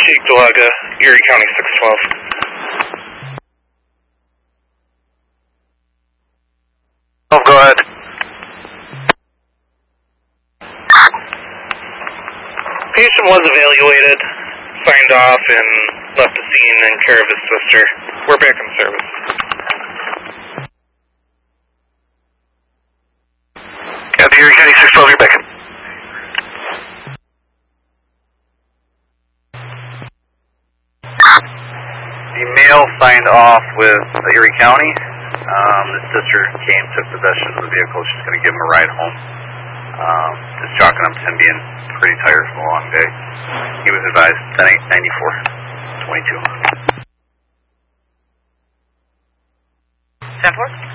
Cheektowaga, Erie County 612. Oh, go ahead. Patient was evaluated, signed off, and left the scene in care of his sister. We're back in service. Yeah, the Erie County 612, you're back in. The male signed off with Erie County. The sister came, took possession of the vehicle. She's going to give him a ride home. Just chalking up to him being pretty tired from a long day. He was advised 10/8/94/22. 10-4?